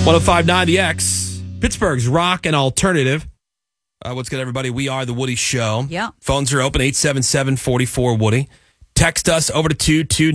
105.9 The X, Pittsburgh's rock and alternative. What's good, everybody? We are The Woody Show. Yeah. Phones are open, 877-44-WOODY. Text us over to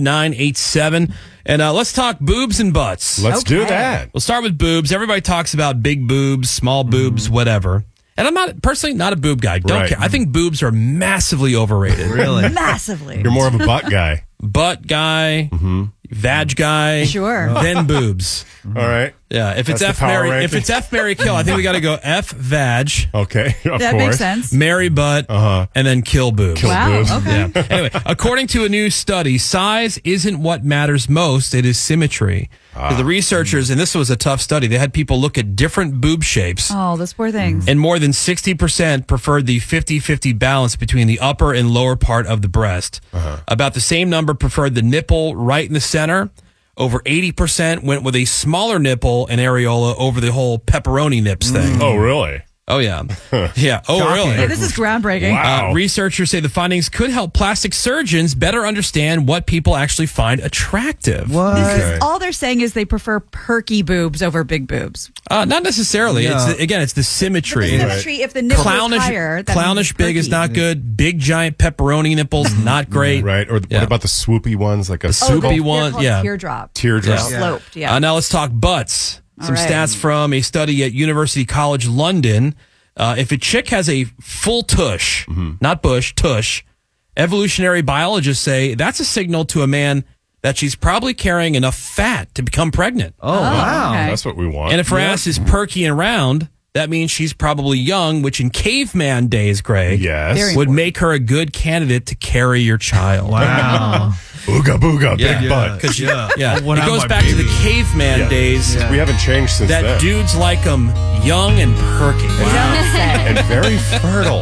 22987. And let's talk boobs and butts. Let's do that. We'll start with boobs. Everybody talks about big boobs, small boobs, whatever. And I'm not a boob guy. Don't Right. care. I think boobs are massively overrated. Really? Massively. You're more of a butt guy. Butt guy, vag guy, Sure. then boobs. All right. Yeah, if it's That's F the power Mary, if ranking. it's F Mary kill, I think we got to go F vag, Okay. Of That course. makes sense. Mary butt, and then kill boobs. Kill Wow. boobs. Okay. Yeah. Anyway, according to a new study, size isn't what matters most; it is symmetry. The researchers, and this was a tough study, they had people look at different boob shapes. Oh, those poor things. And more than 60% preferred the 50-50 balance between the upper and lower part of the breast. About the same number preferred the nipple right in the center. Over 80% went with a smaller nipple and areola over the whole pepperoni nips thing. Oh, really? Oh, yeah. Yeah. Oh, Hey, really? this is groundbreaking. Wow. Researchers say the findings could help plastic surgeons better understand what people actually find attractive. This is, all they're saying is they prefer perky boobs over big boobs. Not necessarily. No. It's the symmetry. The symmetry, if the nipple is higher, that clownish means big is perky. not good. Big giant pepperoni nipples, not great. Right. Or Yeah. what about the swoopy ones? Like a swoopy they're one, called yeah. teardrop. teardrop. Yeah. Sloped, yeah. Now let's talk butts. Some right. stats from a study at University College London. If a chick has a full tush, not bush, tush, evolutionary biologists say that's a signal to a man that she's probably carrying enough fat to become pregnant. Oh, wow. okay. That's what we want. And if her ass is perky and round, that means she's probably young, which in caveman days, Greg, Yes. Very would important. make her a good candidate to carry your child. Wow. Ooga booga, Yeah. big butt. Because Yeah. yeah, I wanna it have goes my back to the baby. caveman Yeah. days Yeah. We haven't changed since that then. dudes like them young and perky. Don't say. And very fertile.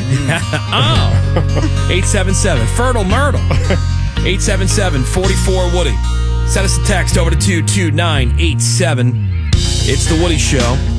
Oh, 877 Fertile Myrtle. 877-44-WOODY. Send us a text over to 22987. It's The Woody Show.